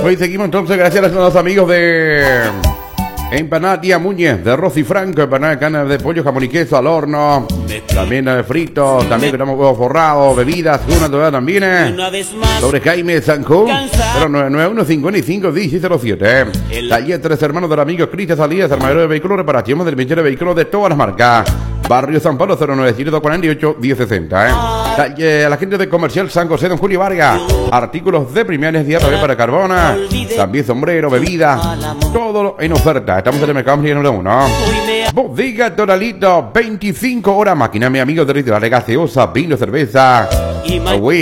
Hoy seguimos entonces, gracias a los amigos de Empanada Tía Muñez, de Rosy Franco, empanada de carne de pollo, jamón y queso al horno, también frito, también tenemos huevos forrados, bebidas, una toda también, sobre Jaime Sanjón, 091-55-1607, taller Tres Hermanos del amigo Cristian Salidas, armadero de vehículos, reparación del pinche de vehículos de todas las marcas, Barrio San Pablo, 09748-1060, taller a la gente de Comercial San José, don Julio Vargas, artículos de primera necesidad también para carbona, también sombrero, bebida, todo en oferta. Estamos en el mercado número 1. Bodega Toralito, 25 horas. Máquina, mi amigo de rituales, gaseosa, vino, cerveza,